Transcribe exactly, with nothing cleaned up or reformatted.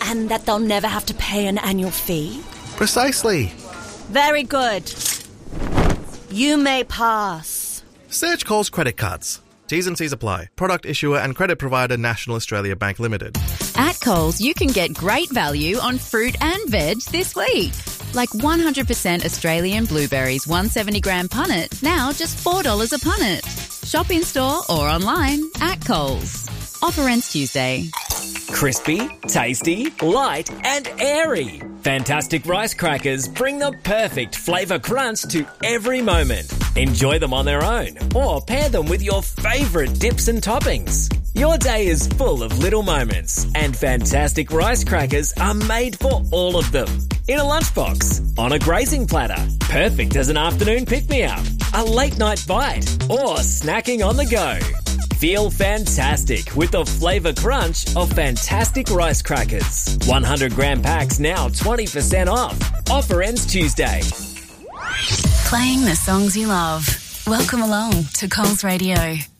And that they'll never have to pay an annual fee? Precisely. Very good. You may pass. Search Coles Credit Cards. T's and C's apply. Product issuer and credit provider National Australia Bank Limited. At Coles, you can get great value on fruit and veg this week. Like one hundred percent Australian blueberries, one hundred seventy gram punnet, now just four dollars a punnet. Shop in store or online at Coles. Offer ends Tuesday. Crispy, tasty, light and airy. Fantastic rice crackers bring the perfect flavour crunch to every moment. Enjoy them on their own or pair them with your favourite dips and toppings. Your day is full of little moments and Fantastic rice crackers are made for all of them. In a lunchbox, on a grazing platter, perfect as an afternoon pick-me-up, a late-night bite or snacking on the go. Feel fantastic with the flavour crunch of Fantastic rice crackers. one hundred gram packs now twenty percent off. Offer ends Tuesday. Playing the songs you love. Welcome along to Coles Radio.